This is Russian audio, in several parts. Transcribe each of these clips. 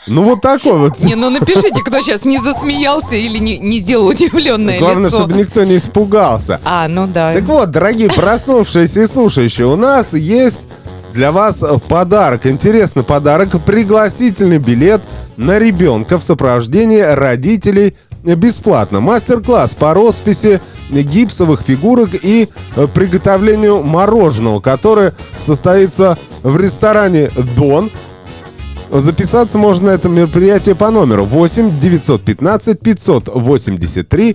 Ну, вот такой вот. Не, ну напишите, кто сейчас не засмеялся или не сделал удивленное лицо. Главное, чтобы никто не испугался. Ну да. Так вот, дорогие проснувшиеся и слушающие, у нас есть для вас подарок. Интересный подарок. Пригласительный билет на ребенка в сопровождении родителей бесплатно. Мастер-класс по росписи гипсовых фигурок и приготовлению мороженого, которое состоится в ресторане «Дон». Записаться можно на это мероприятие по номеру 8 915 583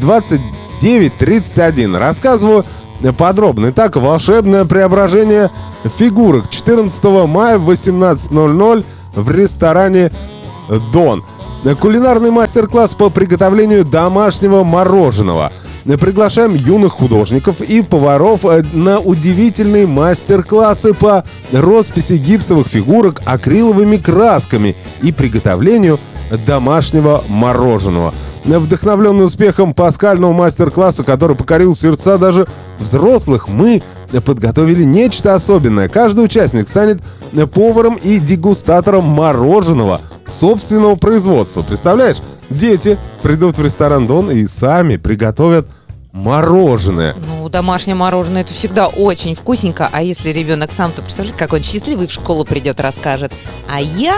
29 31. Рассказываю подробно. Итак, волшебное преображение фигурок 14 мая в 18:00 в ресторане «Дон». Кулинарный мастер-класс по приготовлению домашнего мороженого. Приглашаем юных художников и поваров на удивительные мастер-классы по росписи гипсовых фигурок акриловыми красками и приготовлению домашнего мороженого. Вдохновленный успехом пасхального мастер-класса, который покорил сердца даже взрослых, мы подготовили нечто особенное. Каждый участник станет поваром и дегустатором мороженого собственного производства. Представляешь, дети придут в ресторан «Дон» и сами приготовят мороженое. Ну, домашнее мороженое — это всегда очень вкусненько. А если ребенок сам, то представляешь, какой он счастливый в школу придет, расскажет. А я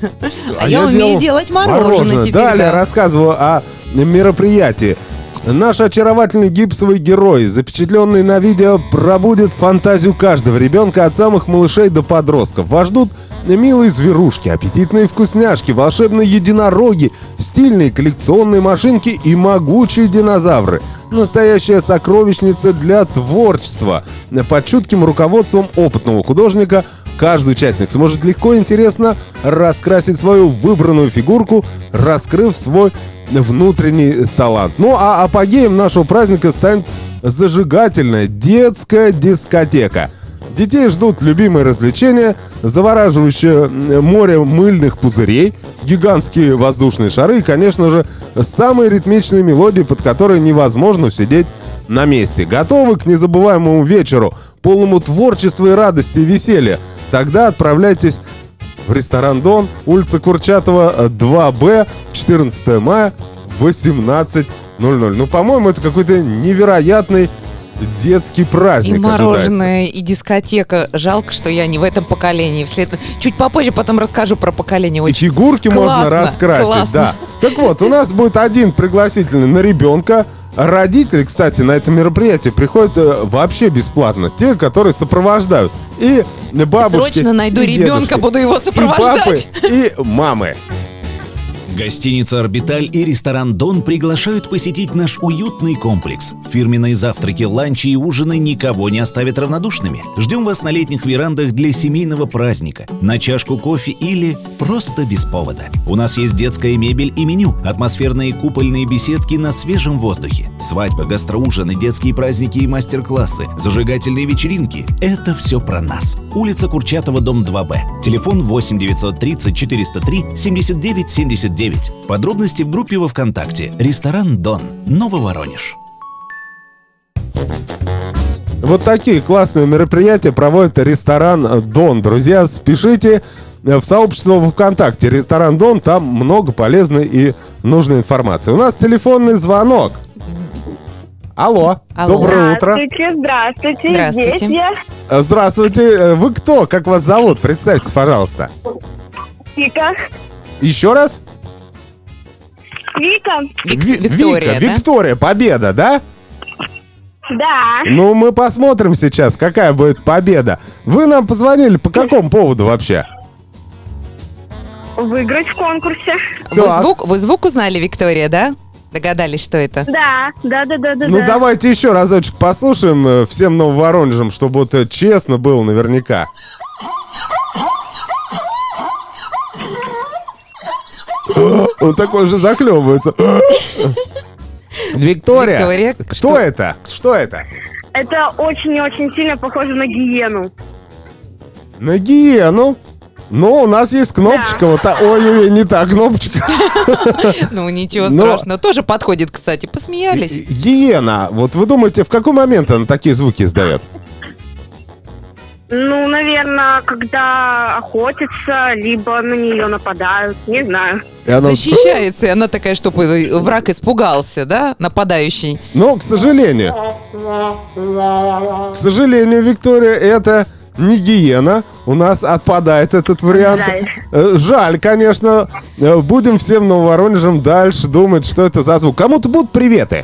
умею делать мороженое теперь. Далее рассказываю о мероприятии. Наш очаровательный гипсовый герой, запечатленный на видео, пробудет фантазию каждого ребенка от самых малышей до подростков. Вас ждут милые зверушки, аппетитные вкусняшки, волшебные единороги, стильные коллекционные машинки и могучие динозавры. Настоящая сокровищница для творчества. Под чутким руководством опытного художника каждый участник сможет легко и интересно раскрасить свою выбранную фигурку, раскрыв свой внутренний талант. Ну а апогеем нашего праздника станет зажигательная детская дискотека. Детей ждут любимые развлечения, завораживающее море мыльных пузырей, гигантские воздушные шары и, конечно же, самые ритмичные мелодии, под которые невозможно сидеть на месте. Готовы к незабываемому вечеру, полному творчества и радости и веселья? Тогда отправляйтесь в ресторан «Дон», улица Курчатова, 2Б, 14 мая, 18:00. Ну, по-моему, это какой-то невероятный детский праздник. И мороженое, и дискотека. Жалко, что я не в этом поколении. Чуть попозже потом расскажу про поколение. И фигурки можно раскрасить. Классно. Да. Так вот, у нас будет один пригласительный на ребенка. Родители, кстати, на это мероприятие приходят вообще бесплатно. Те, которые сопровождают. И бабушки, срочно найду и ребенка, дедушки, буду его сопровождать. И папы, и мамы. Гостиница «Орбиталь» и ресторан «Дон» приглашают посетить наш уютный комплекс. Фирменные завтраки, ланчи и ужины никого не оставят равнодушными. Ждем вас на летних верандах для семейного праздника, на чашку кофе или просто без повода. У нас есть детская мебель и меню, атмосферные купольные беседки на свежем воздухе, свадьба, гастроужины, детские праздники и мастер-классы, зажигательные вечеринки – это все про нас. Улица Курчатова, дом 2Б. Телефон 8 930 403 79 79. Подробности в группе во ВКонтакте. Ресторан «Дон», Нововоронеж. Вот такие классные мероприятия проводит ресторан «Дон». Друзья, спешите в сообщество в ВКонтакте. Ресторан «Дон», там много полезной и нужной информации. У нас телефонный звонок. Алло. Доброе утро. Здравствуйте. Здравствуйте. Здесь я. Здравствуйте. Вы кто? Как вас зовут? Представьтесь, пожалуйста. Вика. Еще раз? Вика. Виктория, да? Виктория, победа, да? Да. Ну, мы посмотрим сейчас, какая будет победа. Вы нам позвонили по какому поводу вообще? Выиграть в конкурсе. Вы звук узнали, Виктория, да? Догадались, что это? Да. Ну, давайте еще разочек послушаем всем нововоронежам, чтобы вот честно было наверняка. Он такой же захлебывается. Виктория, кто это? Что это? Это очень-очень сильно похоже на гиену. На гиену? Ну, у нас есть кнопочка. Вот ой, не та кнопочка. Ну, ничего страшного. Тоже подходит, кстати. Посмеялись. Гиена. Вот вы думаете, в какой момент она такие звуки издает? Ну, наверное, когда охотятся, либо на нее нападают, не знаю. И она... Защищается, и она такая, чтобы враг испугался, да, нападающий. Но, к сожалению, Виктория, это не гиена. У нас отпадает этот вариант. Жаль, конечно. Будем всем Нововоронежем дальше думать, что это за звук. Кому-то будут приветы?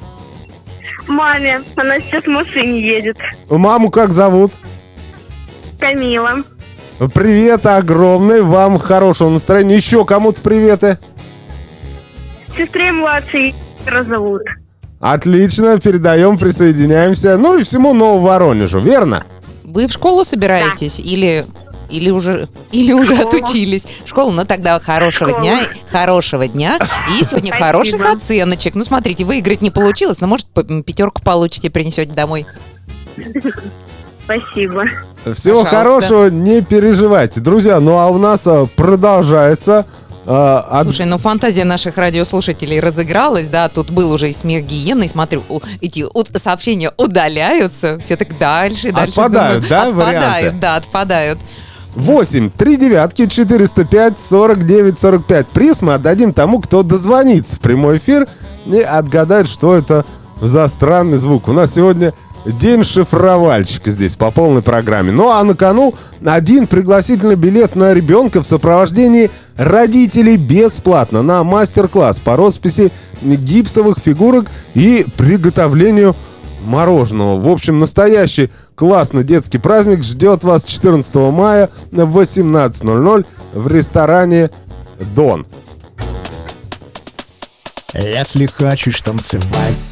Маме, она сейчас в машине едет. Маму как зовут? Камила. Привет огромный, вам хорошего настроения. Еще кому-то приветы? Сестре младшей Ира зовут. Отлично, передаем, присоединяемся. Ну и всему Нововоронежу, верно? Вы в школу собираетесь или уже отучились? В школу, ну тогда хорошего дня и сегодня хороших оценочек. Ну смотрите, выиграть не получилось, но может 5 получите, принесете домой. Спасибо. Всего хорошего, не переживайте. Друзья, ну а у нас продолжается... Слушай, ну фантазия наших радиослушателей разыгралась, да, тут был уже и смех гиены, и смотрю, эти сообщения удаляются, все так дальше. Отпадают, думаю, да, варианты? Отпадают. 8 3 девятки 405 49 45. Приз мы отдадим тому, кто дозвонится в прямой эфир и отгадает, что это за странный звук. У нас сегодня день шифровальщика здесь по полной программе. Ну а на кону один пригласительный билет на ребенка в сопровождении родителей бесплатно на мастер-класс по росписи гипсовых фигурок и приготовлению мороженого. В общем, настоящий классный детский праздник ждет вас 14 мая в 18:00 в ресторане «Дон». Если хочешь танцевать